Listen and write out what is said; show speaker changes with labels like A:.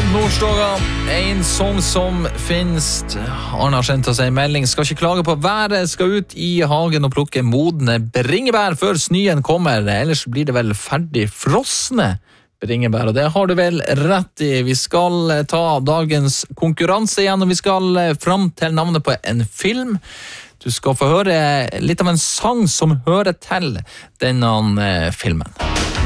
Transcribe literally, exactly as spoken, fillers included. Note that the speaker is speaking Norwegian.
A: Nordstoga, en sång som finnes. Arne har sendt oss en melding. Skal ikke klage på været, skal ut i hagen og plukke modne bringebær før snøen kommer. Ellers blir det vel ferdig frosne bringebær, og det har du vel rett i. Vi skal ta dagens konkurranse igjen, og vi skal fram til navnet på en film. Du skal få høre litt av en sang som hører til denne filmen.